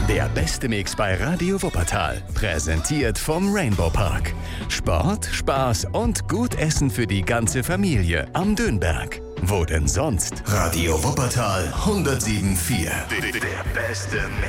Der beste Mix bei Radio Wuppertal. Präsentiert vom Rainbow Park. Sport, Spaß und gut Essen für die ganze Familie am Dönberg. Wo denn sonst? Radio Wuppertal 107.4. Der beste Mix.